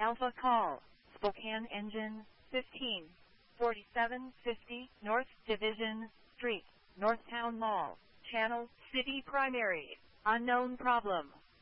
Alpha call. Spokane engine 15. 4750 North Division Street, Northtown Mall, Channel City Primary. Unknown problem.